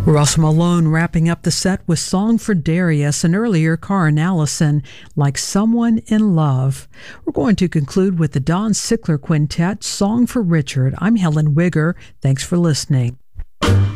Russell Malone wrapping up the set with Song for Darius, and earlier Karen Allison, Like Someone in Love. We're going to conclude with the Don Sickler Quintet, Song for Richard. I'm Helen Wigger. Thanks for listening.